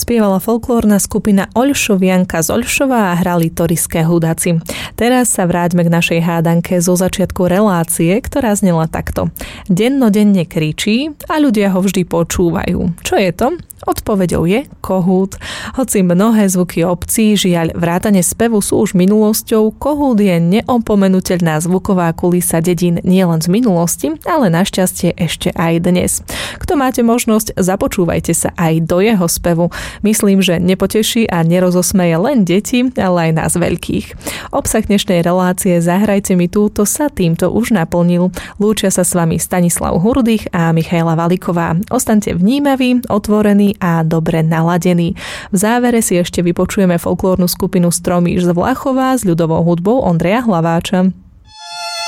spievala folklórna skupina Oľšovianka z Oľšova a hrali Toryské hudáci. Teraz sa vráťme k našej hádanke zo začiatku relácie, ktorá znela takto. Dennodenne kričí a ľudia ho vždy počúvajú. Čo je to? Odpoveďou je kohút. Hoci mnohé zvuky obcí, žiaľ vrátane spevu sú už minulosťou, kohút je neopomenuteľná zvuková kulisa dedín nielen z minulosti, ale našťastie ešte aj dnes. Kto máte možnosť, započúvajte sa aj do jeho spevu. Myslím, že nepoteší a nerozosmeje len deti, ale aj nás veľkých. Obsah dnešnej relácie Zahrajte mi túto sa týmto už naplnil. Lúčia sa s vami Stanislav Hurdych a Michaela Valiková. Ostaňte vnímaví, otvorení a dobre naladení. V závere si ešte vypočujeme folklórnu skupinu Stromíš z Vlachova s ľudovou hudbou Ondreja Hlaváča.